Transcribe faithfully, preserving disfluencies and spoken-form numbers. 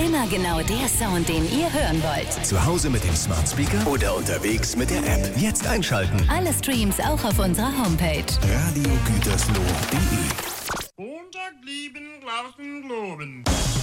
Immer genau der Sound, den ihr hören wollt. Zu Hause mit dem Smart Speaker oder unterwegs mit der App. Jetzt einschalten. Alle Streams auch auf unserer Homepage. radio gütersloh punkt de Montag lieben, Glauben, Globen.